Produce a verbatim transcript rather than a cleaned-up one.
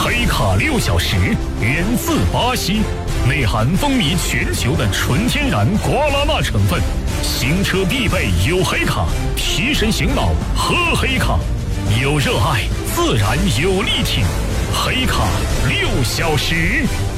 黑卡六小时源自巴西，内含风靡全球的纯天然瓜拉纳成分，行车必备有黑卡，提神醒脑喝黑卡，有热爱自然有力挺，黑卡六小时。